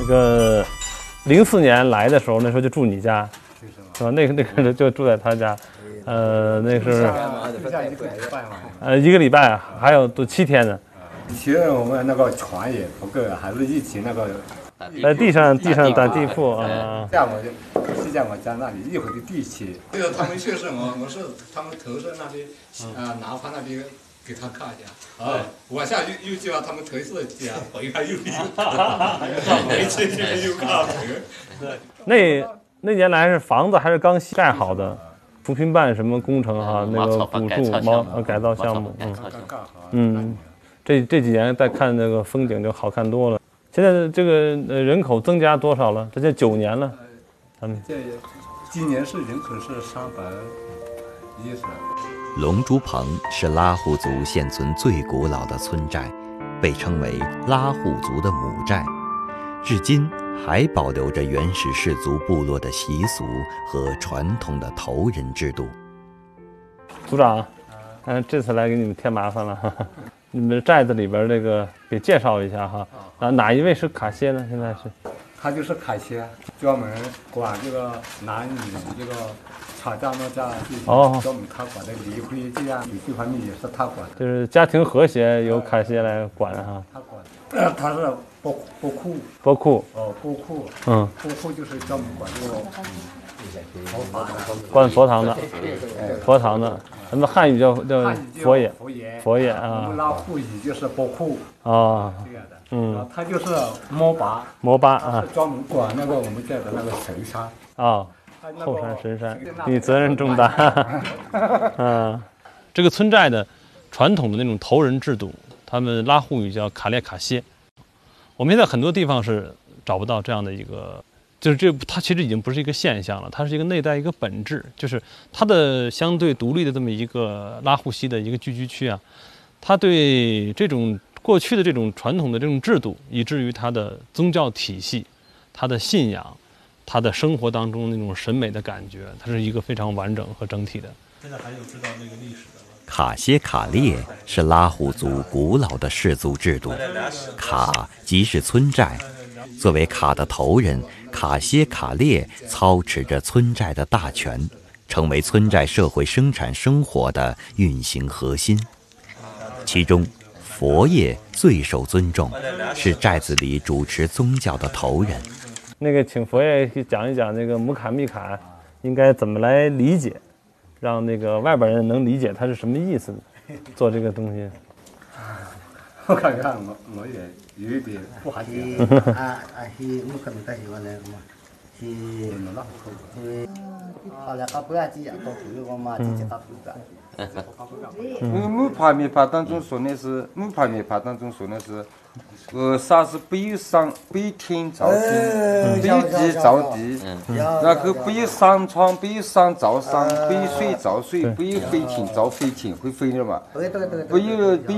个04年来的时候，那时候就住你家，是吧？那个就住在他家，那是1个礼拜，还有都7天呢。 以前我们那个床也不够，还是一起那个在地上打地铺啊。 像我家那里一会儿的地契。 这个他们确实，我是他们投射那里拿盘那里给他看一下。啊，往下又叫他们投射家，回来又回去又看。 那年来是房子还是刚盖好的，扶贫办什么工程哈，那个补助改造项目，这几年再看那个风景就好看多了。现在这个人口增加多少了？这就9年了，他们今年是人口是310。 龙珠棚是拉祜族现存最古老的村寨，被称为拉祜族的母寨，至今还保留着原始氏族部落的习俗和传统的头人制度。 组长，这次来给你们添麻烦了，你们寨子里边这个给介绍一下哈。哪一位是卡歇呢？现在是？ 他就是卡歇，专门管这个男女这个吵架闹架这些，专门他管的离婚这样这方面也是他管的。 就是家庭和谐由卡歇来管哈。 他管，他是波库。 波库。 波库。波库就是专门管这个管佛堂的，佛堂的。咱们汉语叫佛爷啊。 我们拉祜语就是波库。 啊。 这样的。他就是摩巴啊，是专门管那个我们这的那个神山啊，后山神山，你责任重大。这个村寨的传统的那种头人制度，他们拉祜语叫卡列卡歇。我们现在很多地方是找不到这样的一个，就是它其实已经不是一个现象了，它是一个内在一个本质，就是它的相对独立的这么一个拉祜西的一个聚居区啊，它对这种过去的这种传统的这种制度，以至于它的宗教体系、它的信仰、它的生活当中那种审美的感觉，它是一个非常完整和整体的。现在还有知道那个历史的吗？ 卡歇卡列是拉祜族古老的氏族制度，卡即是村寨，作为卡的头人，卡歇卡列操持着村寨的大权，成为村寨社会生产生活的运行核心。其中佛爷最受尊重，是寨子里主持宗教的头人。 那个请佛爷讲一讲那个姆卡密卡应该怎么来理解，让那个外边人能理解它是什么意思，做这个东西。 我看看我也有一点不好解。 木帕米帕当中说的是木帕米帕当中说的是，啥是不有上不有天造天，不有地造地，然后不有上床不有上造上，不有水造水，不有飞禽造飞禽，会飞的嘛？不有